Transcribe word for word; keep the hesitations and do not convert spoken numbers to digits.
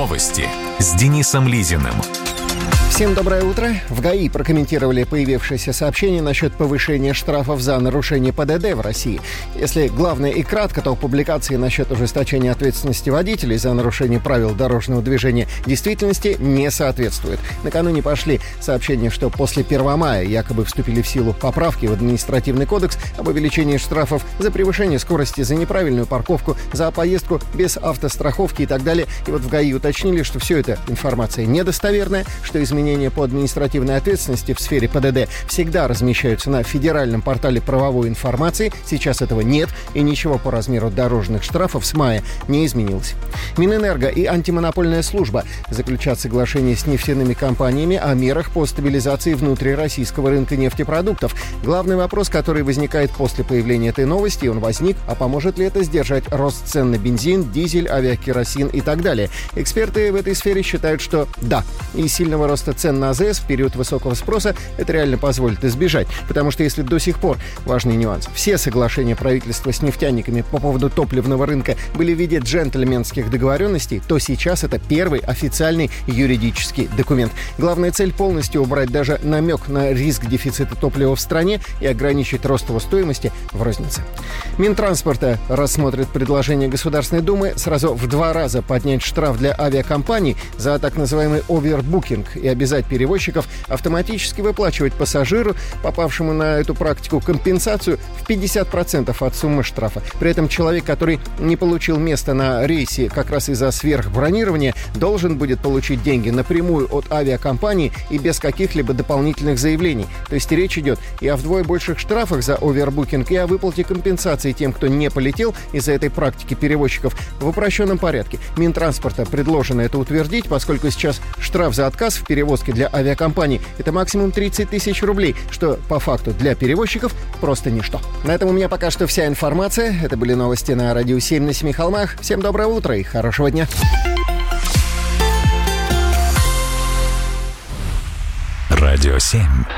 Новости с Денисом Лизиным. Всем доброе утро. В ГАИ прокомментировали появившееся сообщение насчет повышения штрафов за нарушение ПДД в России. Если главное и кратко, то публикации насчет ужесточения ответственности водителей за нарушение правил дорожного движения действительности не соответствуют. Накануне пошли сообщения, что после первого мая якобы вступили в силу поправки в административный кодекс об увеличении штрафов за превышение скорости, за неправильную парковку, за поездку без автостраховки и так далее. И вот в ГАИ уточнили, что все это информация недостоверная, что изменения Изменения по административной ответственности в сфере ПДД всегда размещаются на федеральном портале правовой информации. Сейчас этого нет, и ничего по размеру дорожных штрафов с мая не изменилось. Минэнерго и антимонопольная служба заключат соглашение с нефтяными компаниями о мерах по стабилизации внутрироссийского рынка нефтепродуктов. Главный вопрос, который возникает после появления этой новости, он возник, а поможет ли это сдержать рост цен на бензин, дизель, авиакеросин и так далее. Эксперты в этой сфере считают, что да, и сильного роста цен на АЗС в период высокого спроса это реально позволит избежать. Потому что если до сих пор, важный нюанс, все соглашения правительства с нефтяниками по поводу топливного рынка были в виде джентльменских договоренностей, то сейчас это первый официальный юридический документ. Главная цель — полностью убрать даже намек на риск дефицита топлива в стране и ограничить рост его стоимости в рознице. Минтранспорта рассмотрит предложение Государственной Думы сразу в два раза поднять штраф для авиакомпаний за так называемый овербукинг и обязать перевозчиков автоматически выплачивать пассажиру, попавшему на эту практику, компенсацию в пятьдесят процентов от суммы штрафа. При этом человек, который не получил место на рейсе как раз из-за сверхбронирования, должен будет получить деньги напрямую от авиакомпании и без каких-либо дополнительных заявлений. То есть речь идет и о вдвое больших штрафах за овербукинг, и о выплате компенсации тем, кто не полетел из-за этой практики перевозчиков в упрощенном порядке. Минтранспорта предложено это утвердить, поскольку сейчас штраф за отказ в перевозке для авиакомпаний — это максимум тридцать тысяч рублей, что по факту для перевозчиков просто ничто. На этом у меня пока что вся информация. Это были новости на Радио семь на Семи холмах. Всем доброе утро и хорошего дня. Радио семь.